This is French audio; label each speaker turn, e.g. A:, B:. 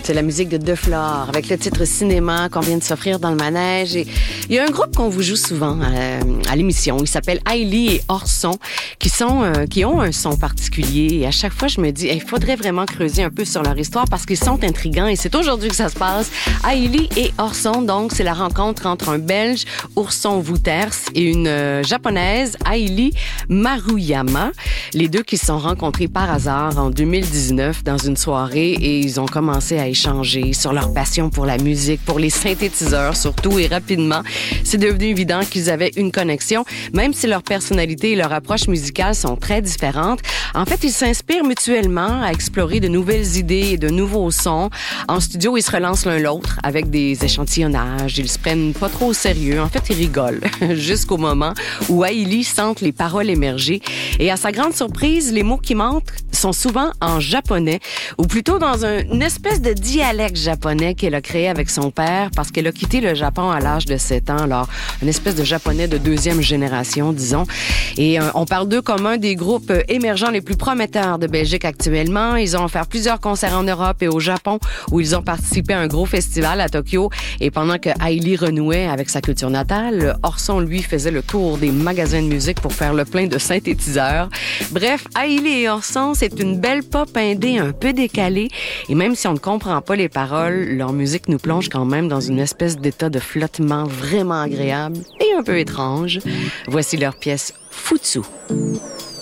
A: C'est la musique de De Flore avec le titre Cinéma qu'on vient de s'offrir dans le manège. Et il y a un groupe qu'on vous joue souvent à l'émission. Il s'appelle Hailey et Orson qui ont un son particulier. Et à chaque fois, je me dis, il faudrait vraiment creuser un peu sur leur histoire parce qu'ils sont intrigants. Et c'est aujourd'hui que ça se passe. Hailey et Orson, donc, c'est la rencontre entre un Belge, Orson Wouters, et une Japonaise, Hailey Maruyama. Les deux qui se sont rencontrés par hasard en 2019 dans une soirée et ils ont commencé à échanger sur leur passion pour la musique, pour les synthétiseurs surtout, et rapidement, c'est devenu évident qu'ils avaient une connexion, même si leur personnalité et leur approche musicale sont très différentes. En fait, ils s'inspirent mutuellement à explorer de nouvelles idées et de nouveaux sons. En studio, ils se relancent l'un l'autre avec des échantillonnages. Ils se prennent pas trop au sérieux. En fait, ils rigolent jusqu'au moment où Hailey sent les paroles émerger. Et à sa grande surprise, les mots qui manquent sont souvent en japonais, ou plutôt dans une espèce de dialecte japonais qu'elle a créé avec son père parce qu'elle a quitté le Japon à l'âge de 7 ans. Alors, une espèce de japonais de deuxième génération, disons. Et on parle d'eux comme un des groupes émergents les plus prometteurs de Belgique actuellement. Ils ont offert plusieurs concerts en Europe et au Japon où ils ont participé à un gros festival à Tokyo. Et pendant que Hailey renouait avec sa culture natale, Orson, lui, faisait le tour des magasins de musique pour faire le plein de synthétiseurs. Bref, Hailey et Orson, c'est une belle pop indé un peu décalée. Et même si on ne comprend pas les paroles, leur musique nous plonge quand même dans une espèce d'état de flottement vraiment agréable et un peu étrange. Voici leur pièce Futsu.